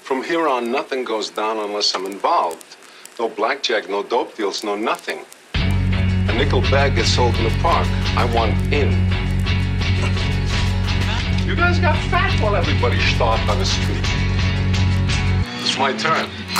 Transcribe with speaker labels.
Speaker 1: From here on, nothing goes down unless I'm involved. No blackjack, no dope deals, no nothing. A nickel bag gets sold in the park. I want in. You guys got fat while everybody starved on the street. It's my turn.